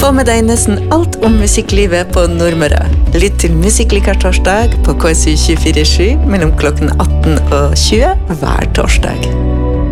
Få med deg nesten alt om musikklivet på Nordmøre. Lytt til Musikklikar torsdag på KSU 24/7 mellom klokken 18 og 20 hver torsdag.